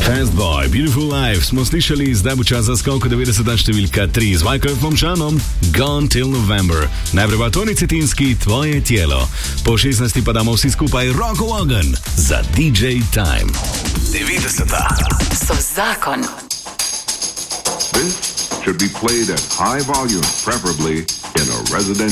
Fastboy, Beautiful Life smo slišali, zdaj bo čas za skok 90. številka 3 z Michael Fomšanom, Gone Till November. Najprej pa Toni Cetinski, Tvoje tijelo. Po 16. pa damo vsi skupaj Rock of Ogen za DJ Time. 90. So zakon. This should be played at high volume, preferably in a residential